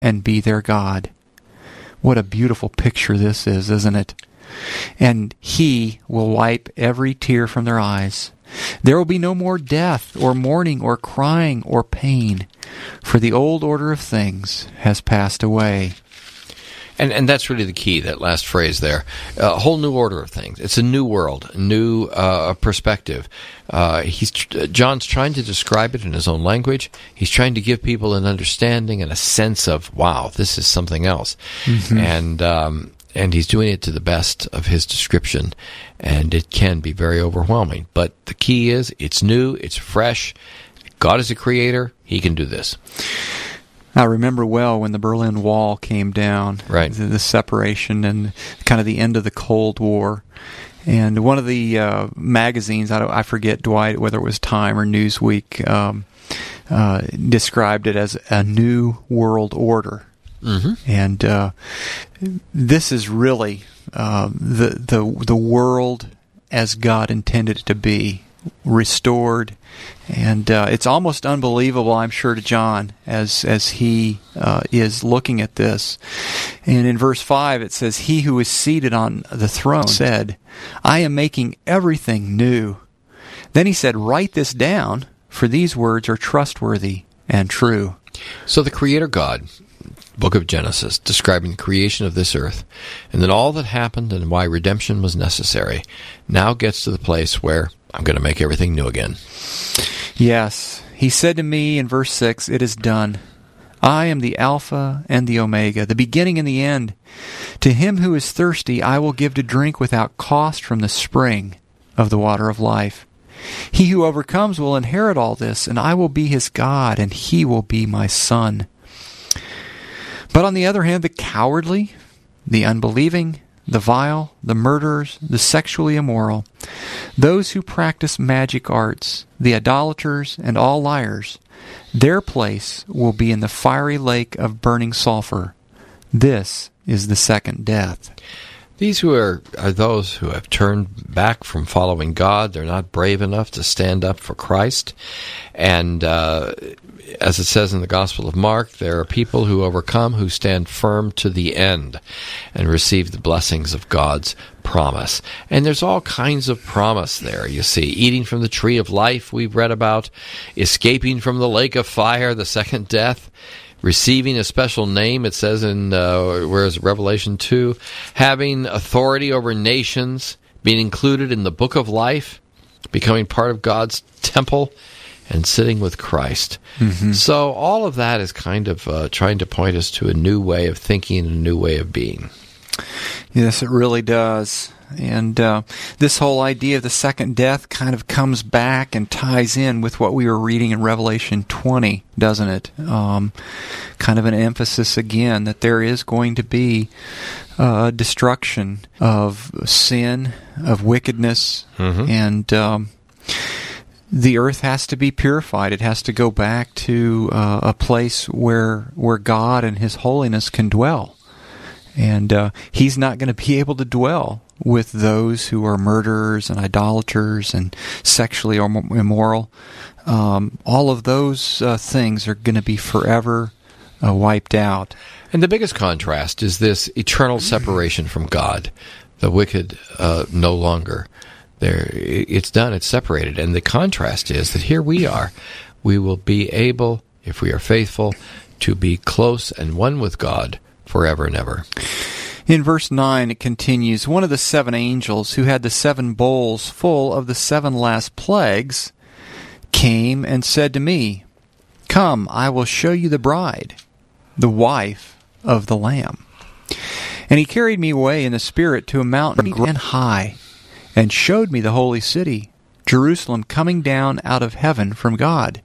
and be their God. What a beautiful picture this is, isn't it? And He will wipe every tear from their eyes. There will be no more death, or mourning, or crying, or pain, for the old order of things has passed away. And that's really the key, that last phrase there. A whole new order of things. It's a new world, a new perspective. John's trying to describe it in his own language. He's trying to give people an understanding and a sense of, wow, this is something else. Mm-hmm. And he's doing it to the best of his description, and it can be very overwhelming. But the key is, it's new, it's fresh. God is a creator. He can do this. I remember well when the Berlin Wall came down, right? The separation and kind of the end of the Cold War. And one of the magazines, I forget, Dwight, whether it was Time or Newsweek, described it as a new world order. Mm-hmm. And this is really the world as God intended it to be, restored. And it's almost unbelievable, I'm sure, to John as he is looking at this. And in verse 5 it says, "He who is seated on the throne said, I am making everything new." Then he said, "Write this down, for these words are trustworthy and true." So the Creator God, book of Genesis, describing the creation of this earth, and then all that happened and why redemption was necessary, now gets to the place where I'm going to make everything new again. Yes. He said to me in verse 6, "It is done. I am the Alpha and the Omega, the beginning and the end. To him who is thirsty I will give to drink without cost from the spring of the water of life. He who overcomes will inherit all this, and I will be his God, and he will be my son. But on the other hand, the cowardly, the unbelieving, the vile, the murderers, the sexually immoral, those who practice magic arts, the idolaters, and all liars, their place will be in the fiery lake of burning sulfur. This is the second death." These who are those who have turned back from following God. They're not brave enough to stand up for Christ. And as it says in the Gospel of Mark, there are people who overcome, who stand firm to the end and receive the blessings of God's promise. And there's all kinds of promise there, you see. Eating from the tree of life we've read about, escaping from the lake of fire, the second death, receiving a special name, it says in Revelation 2, having authority over nations, being included in the book of life, becoming part of God's temple, and sitting with Christ. Mm-hmm. So all of that is kind of trying to point us to a new way of thinking, a new way of being. Yes, it really does. And this whole idea of the second death kind of comes back and ties in with what we were reading in Revelation 20, doesn't it? Kind of an emphasis again that there is going to be destruction of sin, of wickedness, mm-hmm. and the earth has to be purified. It has to go back to a place where God and His holiness can dwell. And He's not going to be able to dwell with those who are murderers and idolaters and sexually immoral. All of those things are going to be forever wiped out. And the biggest contrast is this eternal separation from God. The wicked no longer. It's done, it's separated. And the contrast is that here we are. We will be able, if we are faithful, to be close and one with God forever and ever. In verse 9 it continues, "One of the 7 angels who had the 7 bowls full of the 7 last plagues came and said to me, 'Come, I will show you the bride, the wife of the Lamb.' And he carried me away in the Spirit to a mountain great and high, and showed me the holy city, Jerusalem, coming down out of heaven from God.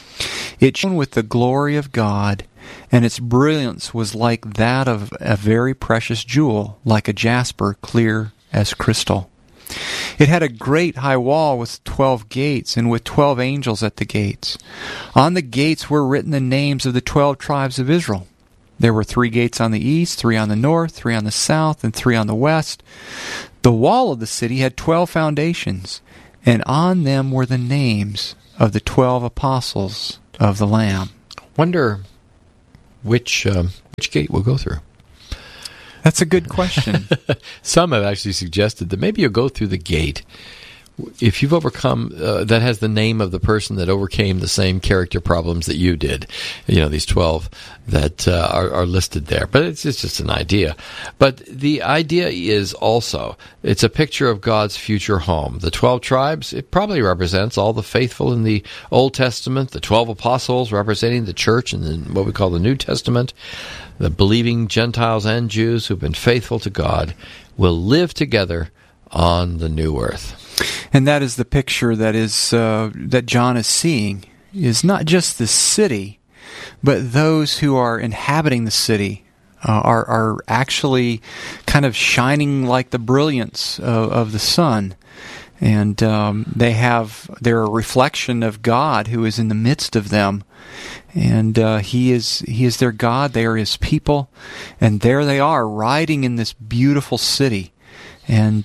It shone with the glory of God, and its brilliance was like that of a very precious jewel, like a jasper, clear as crystal. It had a great high wall with 12 gates, and with 12 angels at the gates. On the gates were written the names of the 12 tribes of Israel. There were 3 gates on the east, 3 on the north, 3 on the south, and 3 on the west. The wall of the city had 12 foundations, and on them were the names of the 12 apostles of the Lamb." Wonder which which gate we'll go through. That's a good question. Some have actually suggested that maybe you'll go through the gate if you've overcome, that has the name of the person that overcame the same character problems that you did. These 12 that are listed there. But it's just an idea. But the idea is also, it's a picture of God's future home. The 12 tribes, it probably represents all the faithful in the Old Testament, the 12 apostles representing the church in what we call the New Testament, the believing Gentiles and Jews who've been faithful to God will live together on the new earth. And that is the picture that John is seeing, is not just the city, but those who are inhabiting the city are actually kind of shining like the brilliance of the sun. And they're a reflection of God who is in the midst of them. And He is their God, they are His people, and there they are riding in this beautiful city. And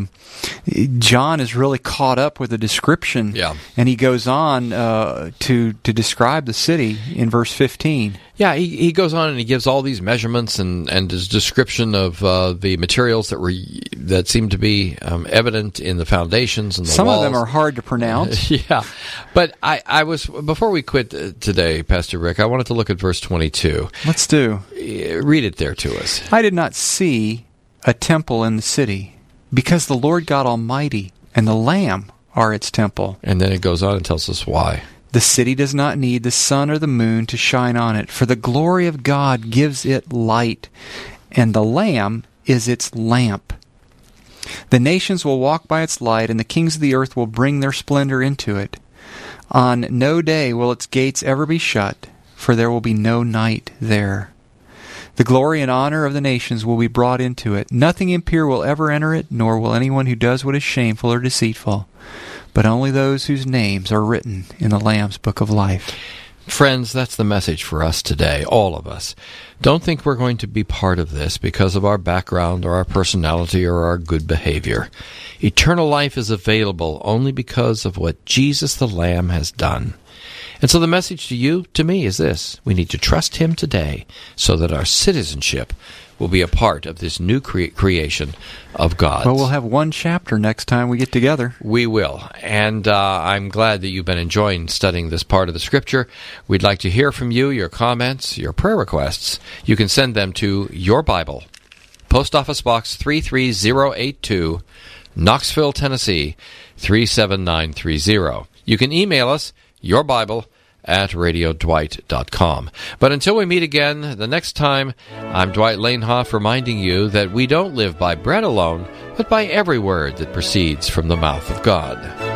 John is really caught up with the description, and he goes on to describe the city in verse 15. Yeah, he goes on and he gives all these measurements and his description of the materials that seem to be evident in the foundations and the Some walls. of them are hard to pronounce. Yeah, but I was, before we quit today, Pastor Rick, I wanted to look at verse 22. Let's do. Read it there to us. I did not see a temple in the city, because the Lord God Almighty and the Lamb are its temple. And then it goes on and tells us why. The city does not need the sun or the moon to shine on it, for the glory of God gives it light, and the Lamb is its lamp. The nations will walk by its light, and the kings of the earth will bring their splendor into it. On no day will its gates ever be shut, for there will be no night there. The glory and honor of the nations will be brought into it. Nothing impure will ever enter it, nor will anyone who does what is shameful or deceitful, but only those whose names are written in the Lamb's book of life. Friends, that's the message for us today, all of us. Don't think we're going to be part of this because of our background or our personality or our good behavior. Eternal life is available only because of what Jesus the Lamb has done. And so the message to you, to me, is this. We need to trust Him today so that our citizenship will be a part of this new creation of God. Well, we'll have one chapter next time we get together. We will. And I'm glad that you've been enjoying studying this part of the Scripture. We'd like to hear from you, your comments, your prayer requests. You can send them to Your Bible, Post Office Box 33082, Knoxville, Tennessee 37930. You can email us, yourbible@radiodwight.com. But until we meet again the next time, I'm Dwight Lanehoff reminding you that we don't live by bread alone, but by every word that proceeds from the mouth of God.